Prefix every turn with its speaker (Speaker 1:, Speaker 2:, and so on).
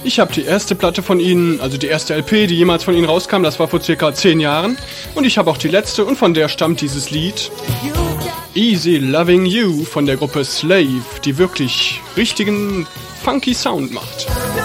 Speaker 1: Ich habe die erste Platte von ihnen, also die erste LP, die jemals von ihnen rauskam, das war vor circa 10 Jahren. Und ich habe auch die letzte und von der stammt dieses Lied Easy Loving You von der Gruppe Slave, die wirklich richtigen funky Sound macht.